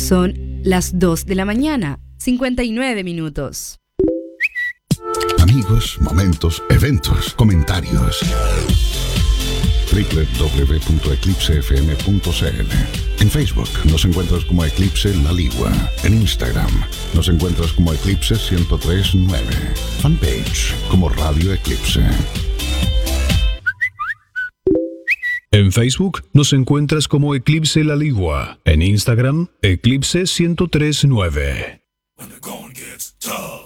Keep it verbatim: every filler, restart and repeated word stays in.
Son las dos de la mañana, cincuenta y nueve minutos. Amigos, momentos, eventos, comentarios. doble u doble u doble u punto eclipse f m punto c l. En Facebook nos encuentras como Eclipse La Ligua. En Instagram nos encuentras como Eclipse ciento tres punto nueve. Fanpage como Radio Eclipse. En Facebook nos encuentras como Eclipse La Ligua. En Instagram, Eclipse ciento tres punto nueve.